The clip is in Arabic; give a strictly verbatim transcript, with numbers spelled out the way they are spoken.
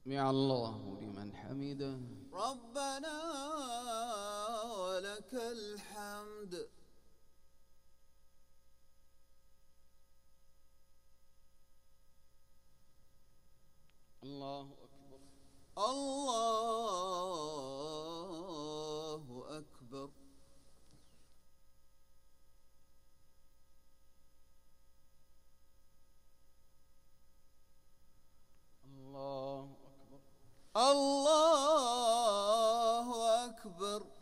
سمع الله لمن حمده. ربنا ولك الحمد. الله أكبر. الله أكبر. الله أكبر. الله أكبر.